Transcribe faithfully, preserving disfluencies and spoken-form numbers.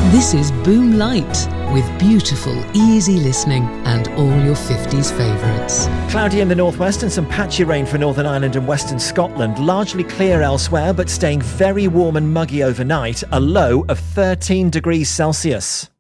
This is Boom Light, with beautiful, easy listening and all your fifties favourites. Cloudy in the northwest and some patchy rain for Northern Ireland and western Scotland. Largely clear elsewhere, but staying very warm and muggy overnight. A low of thirteen degrees Celsius.